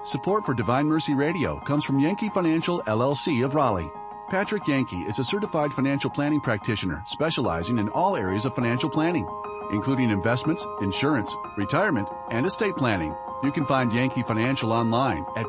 Support for Divine Mercy Radio comes from Yankee Financial, LLC of Raleigh. Patrick Yankee is a certified financial planning practitioner specializing in all areas of financial planning, including investments, insurance, retirement, and estate planning. You can find Yankee Financial online at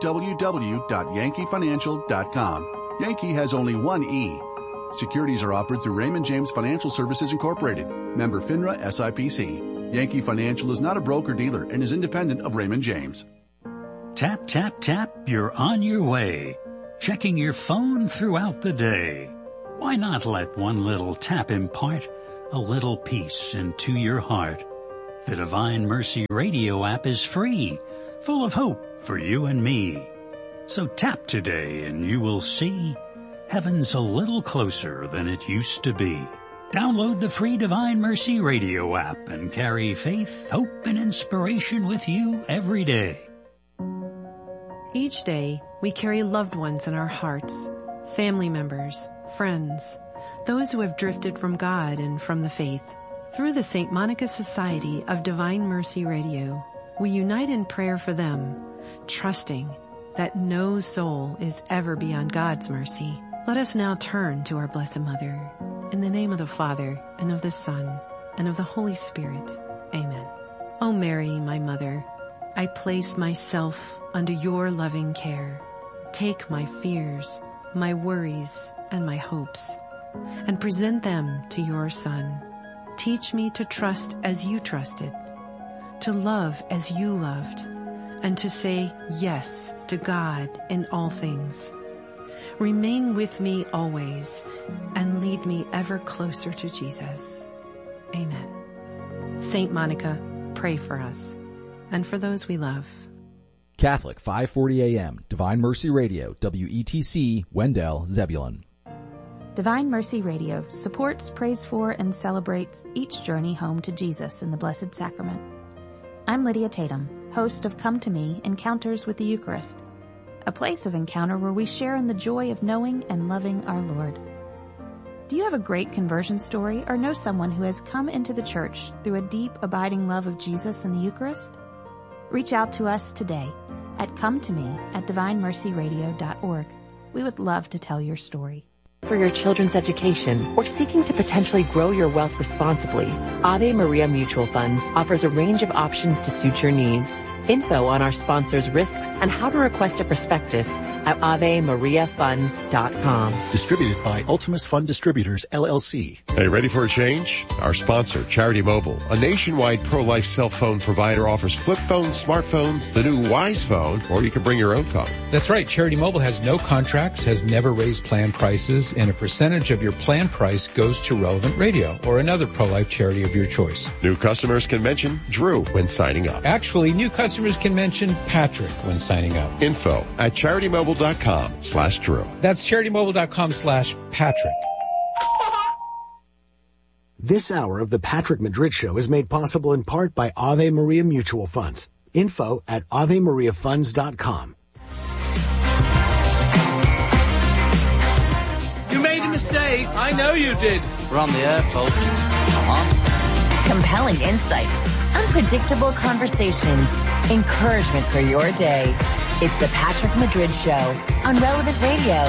www.yankeefinancial.com. Yankee has only one E. Securities are offered through Raymond James Financial Services Incorporated, member FINRA SIPC. Yankee Financial is not a broker-dealer and is independent of Raymond James. Tap, tap, tap, you're on your way. Checking your phone throughout the day. Why not let one little tap impart a little peace into your heart? The Divine Mercy Radio app is free, full of hope for you and me. So tap today and you will see heaven's a little closer than it used to be. Download the free Divine Mercy Radio app and carry faith, hope, and inspiration with you every day. Each day, we carry loved ones in our hearts, family members, friends, those who have drifted from God and from the faith. Through the St. Monica Society of Divine Mercy Radio, we unite in prayer for them, trusting that no soul is ever beyond God's mercy. Let us now turn to our Blessed Mother. In the name of the Father, and of the Son, and of the Holy Spirit. Amen. O Mary, my Mother, I place myself under your loving care. Take my fears, my worries, and my hopes, and present them to your Son. Teach me to trust as you trusted, to love as you loved, and to say yes to God in all things. Remain with me always and lead me ever closer to Jesus. Amen. Saint Monica, pray for us and for those we love. Catholic 540 AM, Divine Mercy Radio, WETC, Wendell, Zebulon. Divine Mercy Radio supports, prays for, and celebrates each journey home to Jesus in the Blessed Sacrament. I'm Lydia Tatum, host of Come to Me, Encounters with the Eucharist, a place of encounter where we share in the joy of knowing and loving our Lord. Do you have a great conversion story or know someone who has come into the church through a deep, abiding love of Jesus in the Eucharist? Reach out to us today at cometome@divinemercyradio.org. We would love to tell your story. For your children's education or seeking to potentially grow your wealth responsibly, Ave Maria Mutual Funds offers a range of options to suit your needs. Info on our sponsors' risks and how to request a prospectus at AveMariaFunds.com. Distributed by Ultimus Fund Distributors, LLC. Hey, ready for a change? Our sponsor, Charity Mobile, a nationwide pro-life cell phone provider, offers flip phones, smartphones, the new Wise Phone, or you can bring your own phone. That's right. Charity Mobile has no contracts, has never raised plan prices, and a percentage of your plan price goes to Relevant Radio or another pro-life charity of your choice. New customers can mention Drew when signing up. Actually, new customers can mention Patrick when signing up. Info at CharityMobile.com/Drew. That's CharityMobile.com/Patrick. This hour of the Patrick Madrid Show is made possible in part by Ave Maria Mutual Funds. Info at AveMariaFunds.com. You made a mistake. I know you did. We're on the air, folks. Come on. Compelling insights, unpredictable conversations, encouragement for your day. It's the Patrick Madrid Show on Relevant Radio.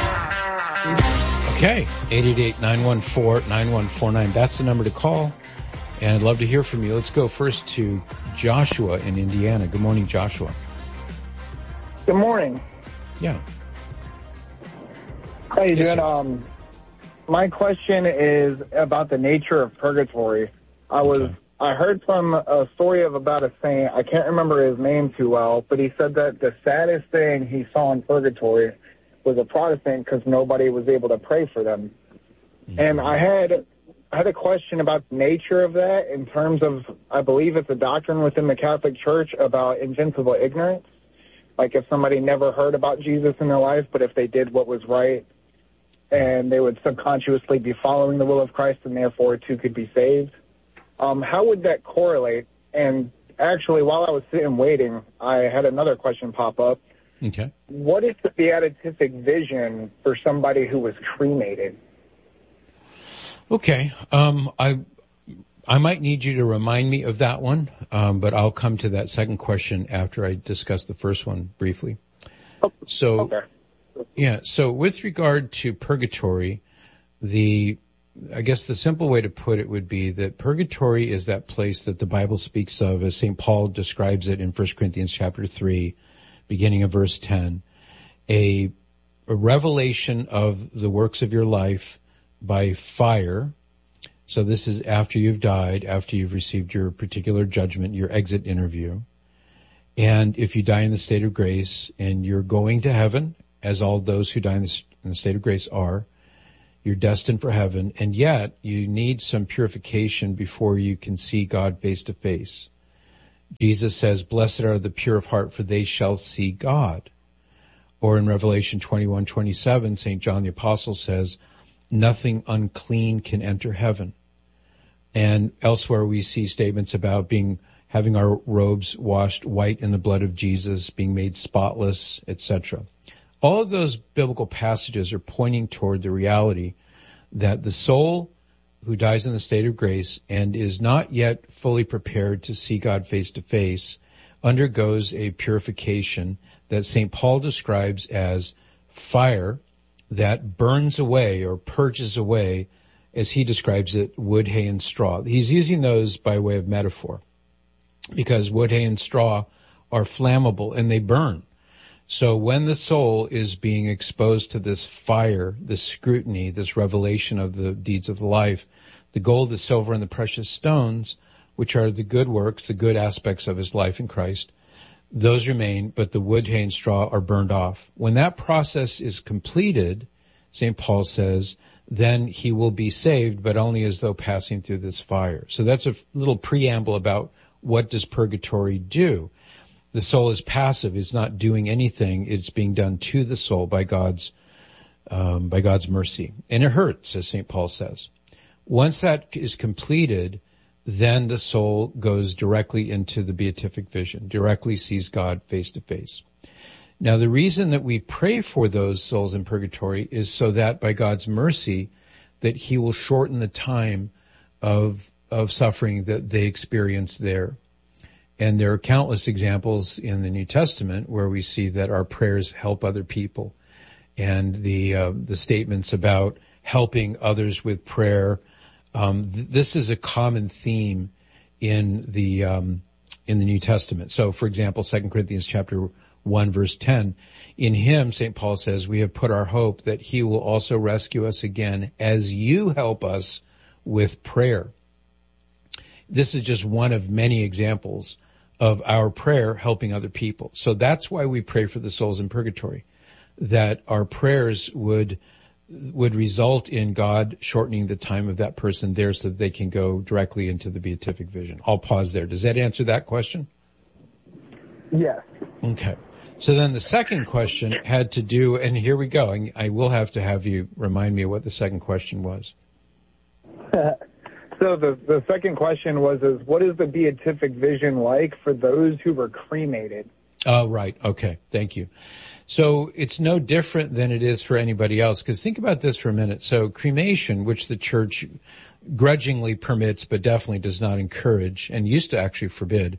Okay, 888-914-9149. That's the number to call. And I'd love to hear from you. Let's go first to Joshua in Indiana. Good morning, Joshua. Good morning. Yeah. How you doing? My question is about the nature of purgatory. I heard from a story about a saint. I can't remember his name too well, but he said that the saddest thing he saw in purgatory was a Protestant because nobody was able to pray for them. Mm-hmm. And I had a question about the nature of that in terms of, I believe it's a doctrine within the Catholic Church about invincible ignorance. Like if somebody never heard about Jesus in their life, but if they did what was right, and they would subconsciously be following the will of Christ and therefore too could be saved. How would that correlate? And actually, while I was sitting waiting, I had another question pop up. Okay. What is the beatific vision for somebody who was cremated? Okay. I might need you to remind me of that one, but I'll come to that second question after I discuss the first one briefly. So, yeah, so with regard to purgatory, I guess the simple way to put it would be that purgatory is that place that the Bible speaks of, as St. Paul describes it in 1 Corinthians chapter 3, beginning of verse 10, a revelation of the works of your life by fire. So this is after you've died, after you've received your particular judgment, your exit interview. And if you die in the state of grace and you're going to heaven, as all those who die in the state of grace are, you're destined for heaven, and yet you need some purification before you can see God face to face. Jesus says, "Blessed are the pure of heart, for they shall see God." Or in Revelation 21:27, St. John the Apostle says, "Nothing unclean can enter heaven." And elsewhere we see statements about having our robes washed white in the blood of Jesus, being made spotless, etc. All of those biblical passages are pointing toward the reality that the soul who dies in the state of grace and is not yet fully prepared to see God face to face undergoes a purification that St. Paul describes as fire that burns away or purges away, as he describes it, wood, hay, and straw. He's using those by way of metaphor because wood, hay, and straw are flammable and they burn. So when the soul is being exposed to this fire, this scrutiny, this revelation of the deeds of life, the gold, the silver, and the precious stones, which are the good works, the good aspects of his life in Christ, those remain, but the wood, hay, and straw are burned off. When that process is completed, St. Paul says, then he will be saved, but only as though passing through this fire. So that's a little preamble about what does purgatory do. The soul is passive. It's not doing anything. It's being done to the soul by God's mercy. And it hurts, as St. Paul says. Once that is completed, then the soul goes directly into the beatific vision, directly sees God face to face. Now, the reason that we pray for those souls in purgatory is so that by God's mercy, that he will shorten the time of suffering that they experience there. And there are countless examples in the New Testament where we see that our prayers help other people. And the statements about helping others with prayer, this is a common theme in the New Testament. So, for example, 2 Corinthians chapter 1 verse 10, in him, St. Paul says, we have put our hope that he will also rescue us again as you help us with prayer. This is just one of many examples of our prayer helping other people. So that's why we pray for the souls in purgatory, that our prayers would result in God shortening the time of that person there so that they can go directly into the beatific vision. I'll pause there. Does that answer that question? Yes. Okay. So then the second question had to do, and here we go. I will have to have you remind me of what the second question was. So the second question was, what is the beatific vision like for those who were cremated? Oh, right. Okay. Thank you. So it's no different than it is for anybody else, because think about this for a minute. So cremation, which the church grudgingly permits but definitely does not encourage and used to actually forbid,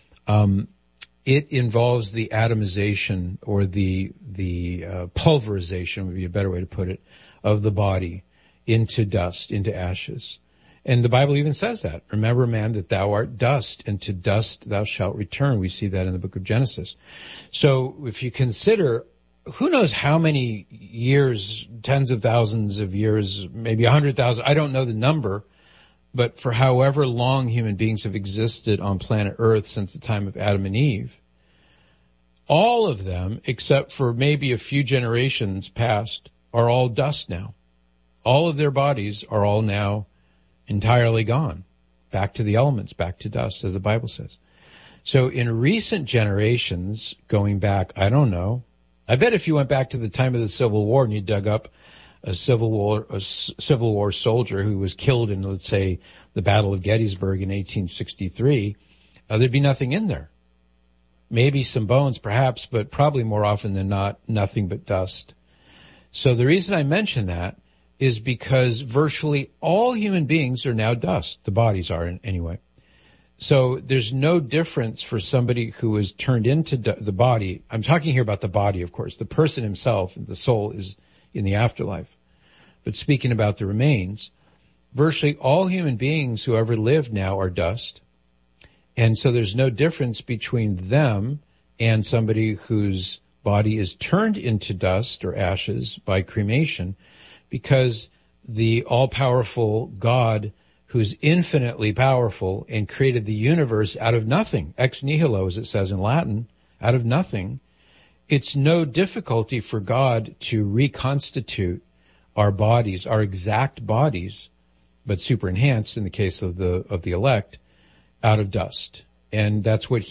it involves the atomization or the pulverization would be a better way to put it, of the body into dust, into ashes. And the Bible even says that. Remember, man, that thou art dust, and to dust thou shalt return. We see that in the book of Genesis. So if you consider, who knows how many years, tens of thousands of years, maybe 100,000, I don't know the number, but for however long human beings have existed on planet Earth since the time of Adam and Eve, all of them, except for maybe a few generations past, are all dust now. All of their bodies are all now entirely gone, back to the elements, back to dust, as the Bible says. So in recent generations, going back, I don't know, I bet if you went back to the time of the Civil War and you dug up a Civil War soldier who was killed in, let's say, the Battle of Gettysburg in 1863, there'd be nothing in there. Maybe some bones, perhaps, but probably more often than not, nothing but dust. So the reason I mention that is because virtually all human beings are now dust. The bodies are anyway. So there's no difference for somebody who is turned into the body. I'm talking here about the body, of course. The person himself, the soul, is in the afterlife. But speaking about the remains, virtually all human beings who ever lived now are dust. And so there's no difference between them and somebody whose body is turned into dust or ashes by cremation, because the all-powerful God, who's infinitely powerful and created the universe out of nothing, ex nihilo, as it says in Latin, out of nothing, it's no difficulty for God to reconstitute our bodies, our exact bodies, but super enhanced in the case of the elect, out of dust. And that's what